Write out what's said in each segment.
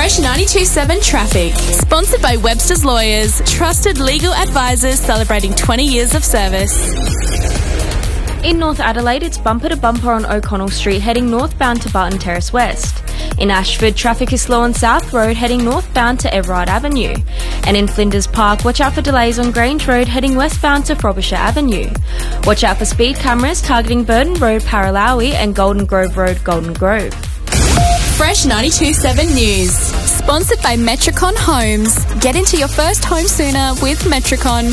Fresh 92.7 Traffic. Sponsored by Webster's Lawyers, trusted legal advisors celebrating 20 years of service. In North Adelaide, it's bumper to bumper on O'Connell Street heading northbound to Barton Terrace West. In Ashford, traffic is slow on South Road heading northbound to Everard Avenue. And in Flinders Park, watch out for delays on Grange Road heading westbound to Frobisher Avenue. Watch out for speed cameras targeting Burton Road, Paralawi and Golden Grove Road, Golden Grove. Fresh 92.7 News. Sponsored by Metricon Homes. Get into your first home sooner with Metricon.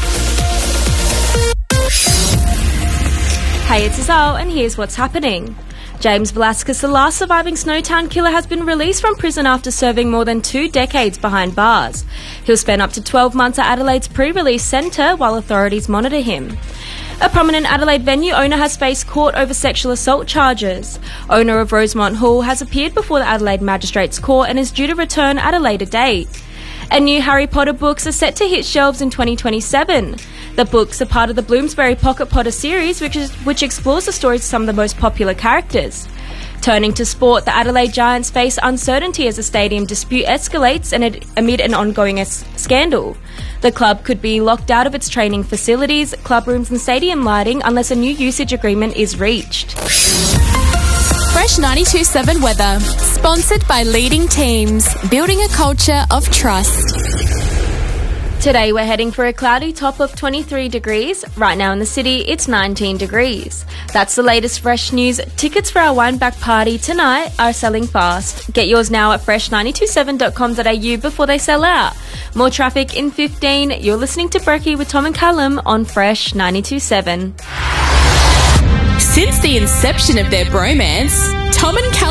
Hey, it's Azal, and here's what's happening. James Velasquez, the last surviving Snowtown killer, has been released from prison after serving more than 2 decades behind bars. He'll spend up to 12 months at Adelaide's pre-release centre while authorities monitor him. A prominent Adelaide venue owner has faced court over sexual assault charges. Owner of Rosemont Hall has appeared before the Adelaide Magistrates Court and is due to return at a later date. And new Harry Potter books are set to hit shelves in 2027. The books are part of the Bloomsbury Pocket Potter series, which explores the stories of some of the most popular characters. Turning to sport, the Adelaide Giants face uncertainty as the stadium dispute escalates and amid an ongoing scandal. The club could be locked out of its training facilities, club rooms and stadium lighting unless a new usage agreement is reached. Fresh 92.7 Weather. Sponsored by Leading Teams. Building a culture of trust. Today we're heading for a cloudy top of 23 degrees. Right now in the city, it's 19 degrees. That's the latest Fresh News. Tickets for our Wineback party tonight are selling fast. Get yours now at fresh927.com.au before they sell out. More traffic in 15. You're listening to Brekkie with Tom and Callum on Fresh 92.7. Since the inception of their bromance, Tom and Callum